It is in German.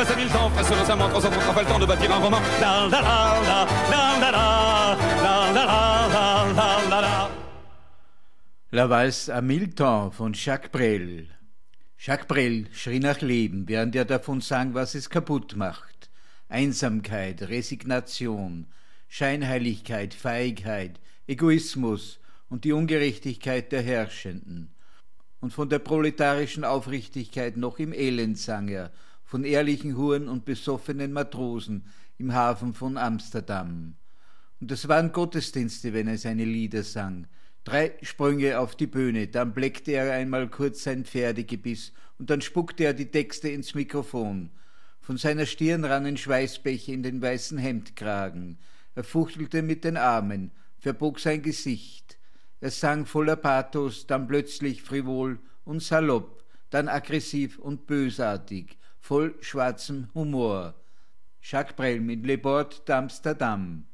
traverse 1000 ans, fasse récemment 300 ans, pas le temps de bâtir un roman. La la la la la la la la la la la la. La Valse à 1000 ans von Jacques Brel. Jacques Brel schrie nach Leben, während er davon sang, was es kaputt macht. Einsamkeit, Resignation, Scheinheiligkeit, Feigheit, Egoismus und die Ungerechtigkeit der Herrschenden. Und von der proletarischen Aufrichtigkeit noch im Elend sang er, von ehrlichen Huren und besoffenen Matrosen im Hafen von Amsterdam. Und es waren Gottesdienste, wenn er seine Lieder sang. 3 Sprünge auf die Bühne, dann bleckte er einmal kurz sein Pferdegebiss und dann spuckte er die Texte ins Mikrofon. Von seiner Stirn rannen Schweißbäche in den weißen Hemdkragen. Er fuchtelte mit den Armen, verbog sein Gesicht. Er sang voller Pathos, dann plötzlich frivol und salopp, dann aggressiv und bösartig, voll schwarzem Humor. Jacques Brel mit Le Port d'Amsterdam.